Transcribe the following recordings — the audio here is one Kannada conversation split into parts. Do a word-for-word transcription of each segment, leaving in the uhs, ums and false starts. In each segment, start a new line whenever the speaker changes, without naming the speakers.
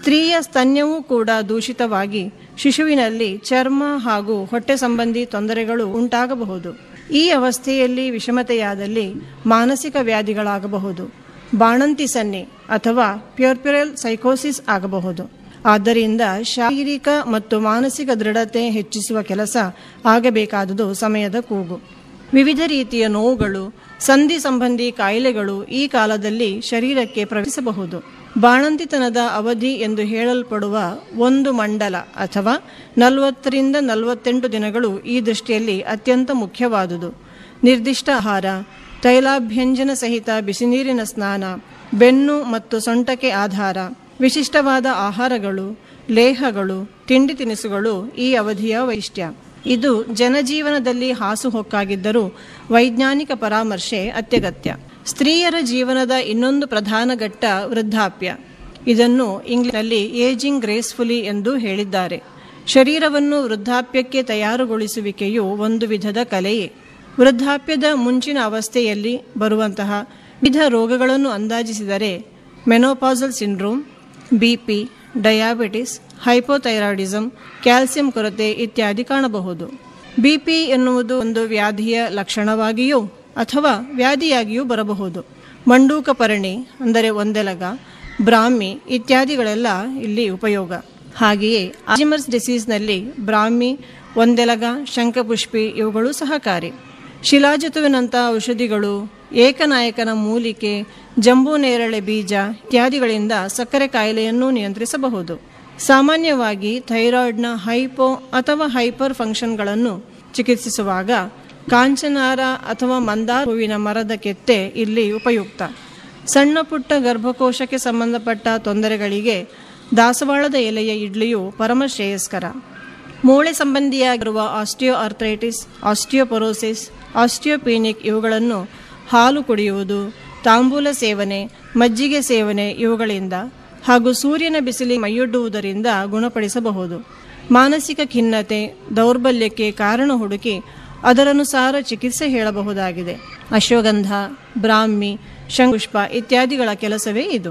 ಸ್ತ್ರೀಯ ಸ್ತನ್ಯವೂ ಕೂಡ ದೂಷಿತವಾಗಿ ಶಿಶುವಿನಲ್ಲಿ ಚರ್ಮ ಹಾಗೂ ಹೊಟ್ಟೆ ಸಂಬಂಧಿ ತೊಂದರೆಗಳು ಉಂಟಾಗಬಹುದು. ಈ ಅವಸ್ಥೆಯಲ್ಲಿ ವಿಷಮತೆಯಾದಲ್ಲಿ ಮಾನಸಿಕ ವ್ಯಾಧಿಗಳಾಗಬಹುದು. ಬಾಣಂತಿ ಸನ್ನಿ ಅಥವಾ ಪ್ಯೂರ್ಪುರಲ್ ಸೈಕೋಸಿಸ್ ಆಗಬಹುದು. ಆದ್ದರಿಂದ ಶಾರೀರಿಕ ಮತ್ತು ಮಾನಸಿಕ ದೃಢತೆ ಹೆಚ್ಚಿಸುವ ಕೆಲಸ ಆಗಬೇಕಾದುದು ಸಮಯದ ಕೂಗು. ವಿವಿಧ ರೀತಿಯ ನೋವುಗಳು, ಸಂಧಿ ಸಂಬಂಧಿ ಕಾಯಿಲೆಗಳು ಈ ಕಾಲದಲ್ಲಿ ಶರೀರಕ್ಕೆ ಪ್ರವೇಶಿಸಬಹುದು. ಬಾಣಂತಿತನದ ಅವಧಿ ಎಂದು ಹೇಳಲ್ಪಡುವ ಒಂದು ಮಂಡಲ ಅಥವಾ ನಲವತ್ತರಿಂದ ನಲವತ್ತೆಂಟು ದಿನಗಳು ಈ ದೃಷ್ಟಿಯಲ್ಲಿ ಅತ್ಯಂತ ಮುಖ್ಯವಾದುದು. ನಿರ್ದಿಷ್ಟ ಆಹಾರ, ತೈಲಾಭ್ಯಂಜನ ಸಹಿತ ಬಿಸಿನೀರಿನ ಸ್ನಾನ, ಬೆನ್ನು ಮತ್ತು ಸೊಂಟಕ್ಕೆ ಆಧಾರ, ವಿಶಿಷ್ಟವಾದ ಆಹಾರಗಳು, ಲೇಹಗಳು, ತಿಂಡಿ ತಿನಿಸುಗಳು ಈ ಅವಧಿಯ ವೈಶಿಷ್ಟ್ಯ. ಇದು ಜನಜೀವನದಲ್ಲಿ ಹಾಸುಹೊಕ್ಕಾಗಿದ್ದರೂ ವೈಜ್ಞಾನಿಕ ಪರಾಮರ್ಶೆ ಅತ್ಯಗತ್ಯ. ಸ್ತ್ರೀಯರ ಜೀವನದ ಇನ್ನೊಂದು ಪ್ರಧಾನ ಘಟ್ಟ ವೃದ್ಧಾಪ್ಯ. ಇದನ್ನು ಇಂಗ್ಲಿಷ್ನಲ್ಲಿ ಏಜಿಂಗ್ ಗ್ರೇಸ್ಫುಲಿ ಎಂದು ಹೇಳಿದ್ದಾರೆ. ಶರೀರವನ್ನು ವೃದ್ಧಾಪ್ಯಕ್ಕೆ ತಯಾರುಗೊಳಿಸುವಿಕೆಯು ಒಂದು ವಿಧದ ಕಲೆಯೇ. ವೃದ್ಧಾಪ್ಯದ ಮುಂಚಿನ ಅವಸ್ಥೆಯಲ್ಲಿ ಬರುವಂತಹ ವಿವಿಧ ರೋಗಗಳನ್ನು ಅಂದಾಜಿಸಿದರೆ menopausal syndrome, BP, diabetes, hypothyroidism, calcium ಕೊರತೆ ಇತ್ಯಾದಿ ಕಾಣಬಹುದು. ಬಿಪಿ ಎನ್ನುವುದು ಒಂದು ವ್ಯಾಧಿಯ ಲಕ್ಷಣವಾಗಿಯೂ ಅಥವಾ ವ್ಯಾಧಿಯಾಗಿಯೂ ಬರಬಹುದು. ಮಂಡೂಕ ಪರಣಿ ಅಂದರೆ ಒಂದೆಲಗ, ಬ್ರಾಹ್ಮಿ ಇತ್ಯಾದಿಗಳೆಲ್ಲ ಇಲ್ಲಿ ಉಪಯೋಗ. ಹಾಗೆಯೇ ಆಲ್ಝೈಮರ್ಸ್ ಡಿಸೀಸ್ನಲ್ಲಿ ಬ್ರಾಹ್ಮಿ, ಒಂದೆಲಗ, ಶಂಖಪುಷ್ಪಿ ಇವುಗಳು ಸಹಕಾರಿ. ಶಿಲಾಜಿತುವಿನಂಥ ಔಷಧಿಗಳು, ಏಕನಾಯಕನ ಮೂಲಿಕೆ, ಜಂಬೂ ನೇರಳೆ ಬೀಜ ಇತ್ಯಾದಿಗಳಿಂದ ಸಕ್ಕರೆ ಕಾಯಿಲೆಯನ್ನು ನಿಯಂತ್ರಿಸಬಹುದು. ಸಾಮಾನ್ಯವಾಗಿ ಥೈರಾಯ್ಡ್ನ ಹೈಪೋ ಅಥವಾ ಹೈಪರ್ ಫಂಕ್ಷನ್ಗಳನ್ನು ಚಿಕಿತ್ಸಿಸುವಾಗ ಕಾಂಚನಾರ ಅಥವಾ ಮಂದಾರ ಹೂವಿನ ಮರದ ಕೆತ್ತೆ ಇಲ್ಲಿ ಉಪಯುಕ್ತ. ಸಣ್ಣ ಪುಟ್ಟ ಗರ್ಭಕೋಶಕ್ಕೆ ಸಂಬಂಧಪಟ್ಟ ತೊಂದರೆಗಳಿಗೆ ದಾಸವಾಳದ ಎಲೆಯ ಇಡ್ಲಿಯು ಪರಮಶ್ರೇಯಸ್ಕರ. ಮೂಳೆ ಸಂಬಂಧಿಯಾಗಿರುವ ಆಸ್ಟಿಯೋ ಆರ್ಥ್ರೈಟಿಸ್, ಆಸ್ಟಿಯೋಪೊರೋಸಿಸ್, ಆಸ್ಟಿಯೋಪೀನಿಕ್ ಇವುಗಳನ್ನು ಹಾಲು ಕುಡಿಯುವುದು, ತಾಂಬೂಲ ಸೇವನೆ, ಮಜ್ಜಿಗೆ ಸೇವನೆ ಇವುಗಳಿಂದ ಹಾಗೂ ಸೂರ್ಯನ ಬಿಸಿಲಿಗೆ ಮೈಯೊಡ್ಡುವುದರಿಂದ ಗುಣಪಡಿಸಬಹುದು. ಮಾನಸಿಕ ಖಿನ್ನತೆ, ದೌರ್ಬಲ್ಯಕ್ಕೆ ಕಾರಣ ಹುಡುಕಿ ಅದರನುಸಾರ ಚಿಕಿತ್ಸೆ ಹೇಳಬಹುದಾಗಿದೆ. ಅಶ್ವಗಂಧ, ಬ್ರಾಹ್ಮಿ, ಶಂಖುಪುಷ್ಪ ಇತ್ಯಾದಿಗಳ ಕೆಲಸವೇ ಇದು.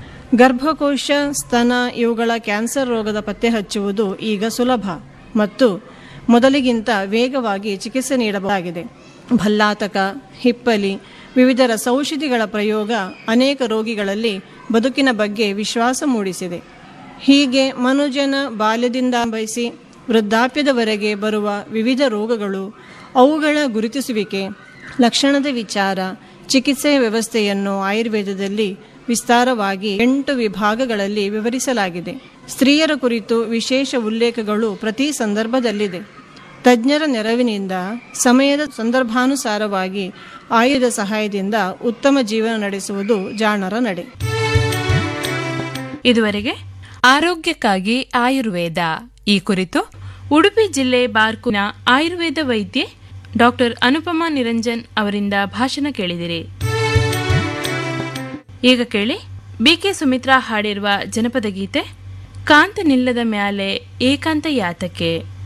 ಗರ್ಭಕೋಶ, ಸ್ತನ ಇವುಗಳ ಕ್ಯಾನ್ಸರ್ ರೋಗದ ಪತ್ತೆ ಹಚ್ಚುವುದು ಈಗ ಸುಲಭ ಮತ್ತು ಮೊದಲಿಗಿಂತ ವೇಗವಾಗಿ ಚಿಕಿತ್ಸೆ ನೀಡಬಹುದಾಗಿದೆ. ಭಲ್ಲಾತಕ, ಹಿಪ್ಪಲಿ, ವಿವಿಧ ರಸೌಷಧಿಗಳ ಪ್ರಯೋಗ ಅನೇಕ ರೋಗಿಗಳಲ್ಲಿ ಬದುಕಿನ ಬಗ್ಗೆ ವಿಶ್ವಾಸ ಮೂಡಿಸಿದೆ. ಹೀಗೆ ಮನುಜನ ಬಾಲ್ಯದಿಂದ ಆರಂಭಿಸಿ ವೃದ್ಧಾಪ್ಯದವರೆಗೆ ಬರುವ ವಿವಿಧ ರೋಗಗಳು, ಅವುಗಳ ಗುರುತಿಸುವಿಕೆ, ಲಕ್ಷಣದ ವಿಚಾರ, ಚಿಕಿತ್ಸೆಯ ವ್ಯವಸ್ಥೆಯನ್ನು ಆಯುರ್ವೇದದಲ್ಲಿ ವಿಸ್ತಾರವಾಗಿ ಎಂಟು ವಿಭಾಗಗಳಲ್ಲಿ ವಿವರಿಸಲಾಗಿದೆ. ಸ್ತ್ರೀಯರ ಕುರಿತು ವಿಶೇಷ ಉಲ್ಲೇಖಗಳು ಪ್ರತಿ ಸಂದರ್ಭದಲ್ಲಿದೆ. ತಜ್ಞರ ನೆರವಿನಿಂದ ಸಮಯದ ಸಂದರ್ಭಾನುಸಾರವಾಗಿ ಆಯುಧ ಸಹಾಯದಿಂದ ಉತ್ತಮ ಜೀವನ ನಡೆಸುವುದು ಜಾಣರ ನಡೆ.
ಇದುವರೆಗೆ ಆರೋಗ್ಯಕ್ಕಾಗಿ ಆಯುರ್ವೇದ ಈ ಕುರಿತು ಉಡುಪಿ ಜಿಲ್ಲೆ ಬಾರ್ಕೂರಿನ ಆಯುರ್ವೇದ ವೈದ್ಯೆ ಡಾಕ್ಟರ್ ಅನುಪಮಾ ನಿರಂಜನ್ ಅವರಿಂದ ಭಾಷಣ ಕೇಳಿದಿರಿ. ಈಗ ಕೇಳಿ ಬಿಕೆ ಸುಮಿತ್ರಾ ಹಾಡಿರುವ ಜನಪದ ಗೀತೆ ಕಾಂತ ನಿಲ್ಲದ ಮ್ಯಾಲೆ ಏಕಾಂತ ಯಾತಕ್ಕೆ.